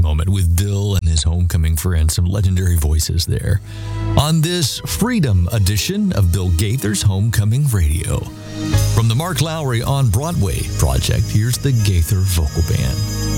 moment with Bill and his homecoming friends, some legendary voices there. On this Freedom edition of Bill Gaither's Homecoming Radio. From the Mark Lowry on Broadway project, here's the Gaither Vocal Band.